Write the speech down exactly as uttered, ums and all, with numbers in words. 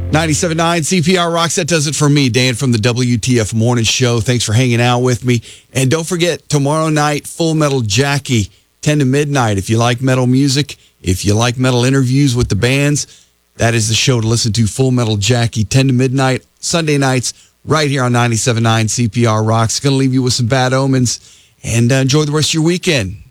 ninety-seven point nine C P R Rocks. That does it for me, Dan, from the W T F Morning Show. Thanks for hanging out with me. And don't forget, tomorrow night, Full Metal Jackie, ten to midnight. If you like metal music, if you like metal interviews with the bands, that is the show to listen to, Full Metal Jackie, ten to midnight, Sunday nights, right here on ninety-seven point nine C P R Rocks. Going to leave you with some Bad Omens, and uh, enjoy the rest of your weekend.